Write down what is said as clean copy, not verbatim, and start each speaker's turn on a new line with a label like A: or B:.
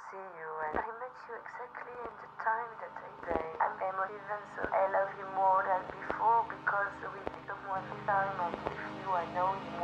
A: see you, and I met you exactly in the time that I say. I'm emotive, and so I love you more than before because we took one time, and with you I know you